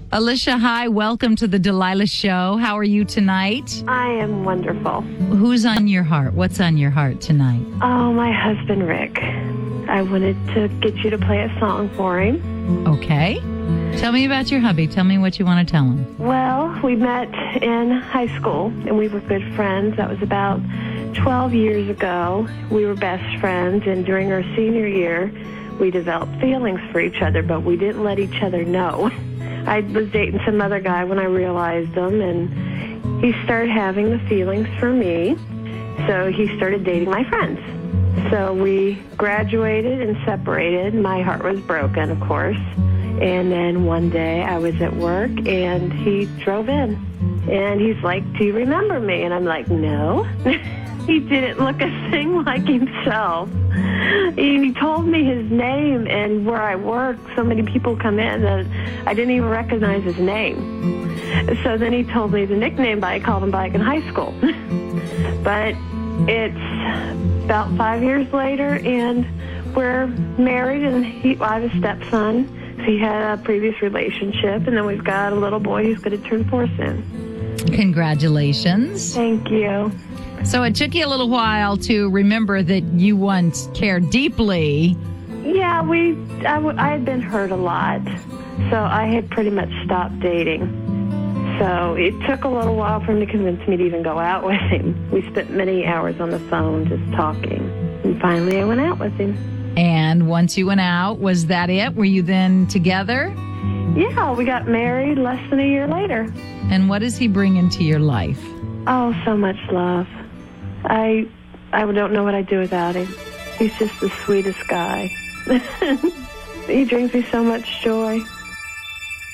Alicia, hi. Welcome to the Delilah Show. How are you tonight? I am wonderful. Who's on your heart? What's on your heart tonight? Oh, my husband, Rick. I wanted to get you to play a song for him. Okay. Tell me about your hubby. Tell me what you want to tell him. Well, we met in high school, and we were good friends. That was about 12 years ago. We were best friends, and during our senior year, we developed feelings for each other, but we didn't let each other know. I was dating some other guy when I realized them, and he started having the feelings for me, so he started dating my friends. So we graduated and separated. My heart was broken, of course. And then one day I was at work, and he drove in. And he's like, "Do you remember me?" And I'm like, "No." He didn't look a thing like himself. He told me his name and where I worked. So many people come in that I didn't even recognize his name. So then he told me the nickname, but I called him back in high school. But it's about 5 years later, and we're married, and I have a stepson. He had a previous relationship, and then we've got a little boy who's going to turn 4 soon. Congratulations. Thank you. So it took you a little while to remember that you once cared deeply. Yeah, I had been hurt a lot, so I had pretty much stopped dating. So it took a little while for him to convince me to even go out with him. We spent many hours on the phone just talking, and finally I went out with him. And once you went out, was that it? Were you then together? Yeah, we got married less than a year later. And what does he bring into your life? Oh, so much love. I don't know what I'd do without him. He's just the sweetest guy. He brings me so much joy.